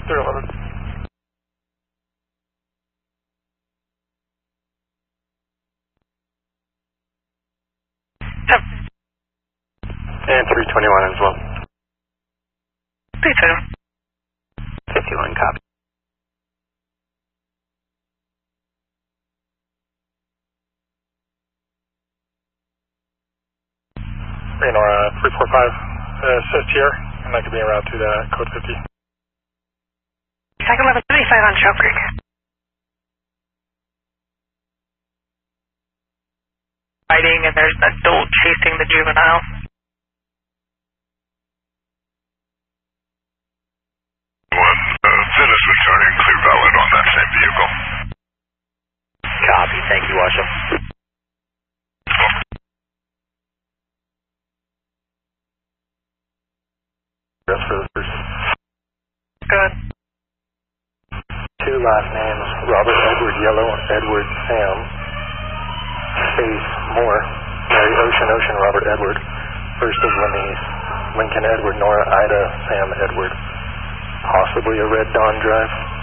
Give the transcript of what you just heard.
311. Yep. And 321 as well. 321. 51, copy. Nora 345, assist here, and that could be en route to the code 50. Second 1175 on Trail Creek. Fighting, and there's an adult chasing the juvenile. Finish returning clear valid on that same vehicle. Copy, thank you, Washam. Rest for the person. Good. Two last names, Robert Edward Yellow, Edward Sam, space Moore, Mary Ocean Ocean Robert Edward, first of Lenise, Lincoln Edward Nora Ida Sam Edward, possibly a Red Dawn drive.